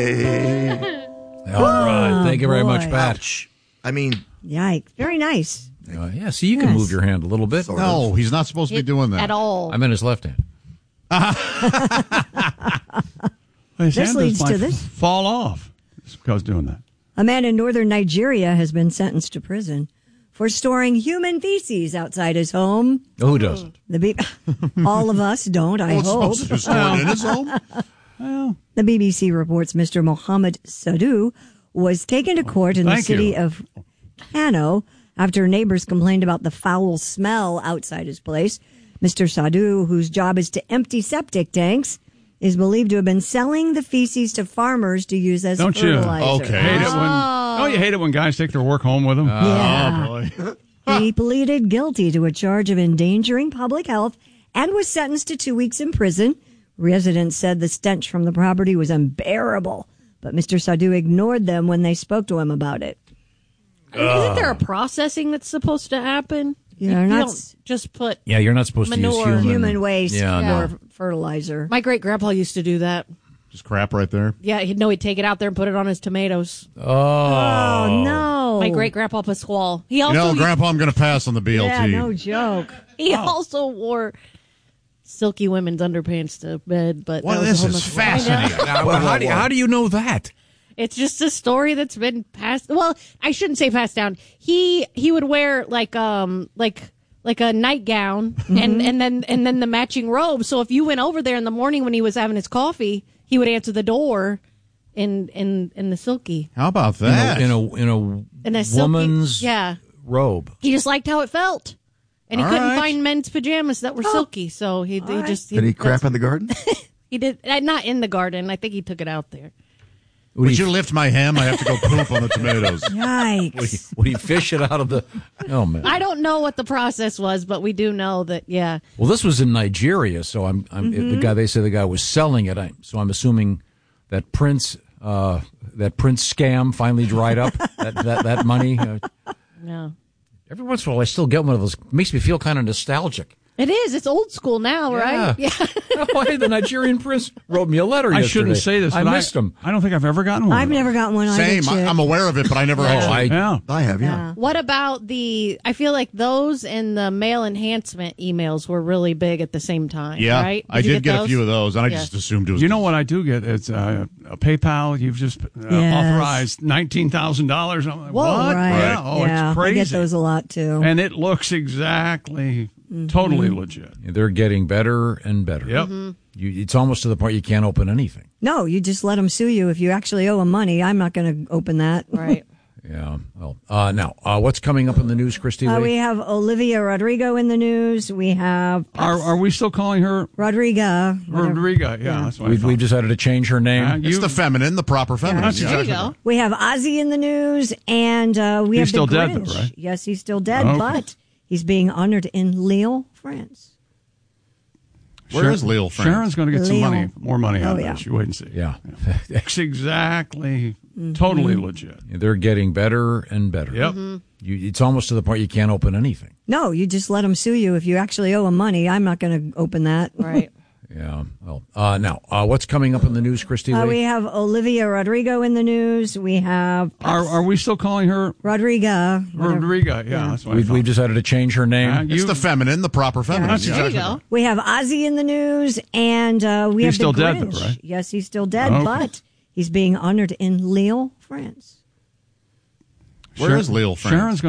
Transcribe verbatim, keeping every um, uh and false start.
Hey. All right. Thank you very boy. much, Pat. Ouch. I mean, Yikes. Very nice. Uh, yeah, see, you can Yes. move your hand a little bit. Sort No, he's not supposed to be doing that. At all. I'm in his left hand. His This hand leads just to might this. fall off because doing that. A man in northern Nigeria has been sentenced to prison for storing human feces outside his home. Oh, who doesn't? The B- All of us don't, I Well, it's hope. supposed to be stored in his home. Well, The B B C reports Mister Mohammed Sadu was taken to court in the Thank city you. of Kano after neighbors complained about the foul smell outside his place. Mister Sadu, whose job is to empty septic tanks, is believed to have been selling the feces to farmers to use as don't you? fertilizer. Okay. Hate it when, oh, you hate it when guys take their work home with them. Yeah. Oh, boy. He pleaded guilty to a charge of endangering public health and was sentenced to two weeks in prison. Residents said the stench from the property was unbearable, but Mister Sadu ignored them when they spoke to him about it. I mean, isn't there a processing that's supposed to happen? Yeah, you they're not don't s- just put. Yeah, you're not supposed to use Manure. human. Human waste Yeah, for no. fertilizer. My great grandpa used to do that. Just crap right there. Yeah, he'd know he'd take it out there and put it on his tomatoes. Oh. Oh, no. My great grandpa Pasquale. He You also know, Grandpa, I'm going to pass on the B L T. Yeah, no joke. he also wore silky women's underpants to bed. But Well, that was this a whole is nother- I know. fascinating. Now, well, how, do you, how do you know that? It's just a story that's been passed. Well, I shouldn't say passed down. He he would wear like um like like a nightgown and and then and then the matching robe. So if you went over there in the morning when he was having his coffee, he would answer the door in in in the silky How about In a, that? in a, in a in a silky, woman's yeah. robe. He just liked how it felt. And he All couldn't right. find men's pajamas that were silky, so he, he just did he crap in the garden? He did uh, not in the garden. I think he took it out there. Would you lift my ham? I have to go poop on the tomatoes. Yikes. Would he fish it out of the? Oh man! I don't know what the process was, but we do know that. Yeah, Well, this was in Nigeria, so I'm, I'm Mm-hmm. the guy. They say the guy was selling it. I, so I'm assuming that Prince, uh, that Prince scam finally dried up. that, that that money. Uh, no. every once in a while, I still get one of those. Makes me feel kind of nostalgic. It is. It's old school now, right? Yeah. Yeah. Oh, hey, the Nigerian prince wrote me a letter I yesterday. shouldn't say this, I but missed him. I don't think I've ever gotten one. I've of those. never gotten one either. Same. I, Chick. I'm aware of it, but I never Oh, actually. I, Yeah. I have, yeah. What about the? I feel like those and the mail enhancement emails were really big at the same time. Yeah, right? I you did get, a those? few of those, and I Yeah. just assumed it was. You know what I do get? It's uh, a PayPal. You've just uh, Yes. authorized nineteen thousand dollars. I'm like, Whoa. what? Right. Yeah. Oh, yeah, it's crazy. I get those a lot too. And it looks exactly, totally legit. They're getting better and better. Yep. Mm-hmm. You, it's almost to the point you can't open anything. No, you just let them sue you if you actually owe them money. I'm not going to open that. Right. Yeah. Well, uh, now, uh, what's coming up in the news, Christy Uh, Lee? we have Olivia Rodrigo in the news. We have Are, are we still calling her Rodriga. whatever. Rodriga? Yeah, that's what We've, I we've thought. decided to change her name. Uh, It's you- the feminine, the proper feminine. That's Yeah. There you exactly go. We have Ozzy in the news, and uh, we He's have the still dead, Grinch. though, right? Yes, he's still dead, Okay. but he's being honored in Lille, France. Where Sharon- is Lille, France? Sharon's going to get some Lille. money, more money out Oh, of yeah. this. You wait and see. Yeah. It's exactly, totally legit. They're getting better and better. Yep. You, it's almost to the point you can't open anything. No, you just let them sue you if you actually owe them money. I'm not going to open that. Right. Yeah. Well, uh, now, uh, what's coming up in the news, Christy Uh, Lee? we have Olivia Rodrigo in the news. We have Are, are we still calling her Rodriga. whatever. Rodriga? Yeah, that's what We've, I we've thought. decided to change her name. Uh, It's you- the feminine, the proper feminine. That's Yeah. There you exactly go. We have Ozzy in the news, and uh, we He's have the still dead, Grinch. though, right? Yes, he's still dead, Okay. but he's being honored in Lille, France. Where is Lille, France? Sharon's going